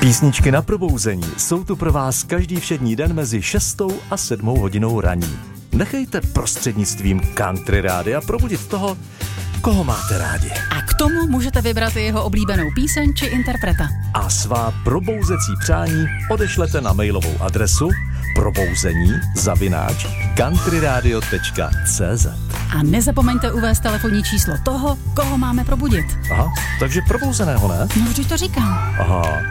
Písničky na probouzení jsou tu pro vás každý všední den mezi 6 a 7 hodinou raní. Nechejte prostřednictvím Country Rádia probudit toho, koho máte rádi. A k tomu můžete vybrat i jeho oblíbenou píseň či interpreta. A svá probouzecí přání odešlete na mailovou adresu probouzení@countryradio.cz. A nezapomeňte uvést telefonní číslo toho, koho máme probudit. Aha, takže probouzeného, ne? No, vždyť to říkám. Aha.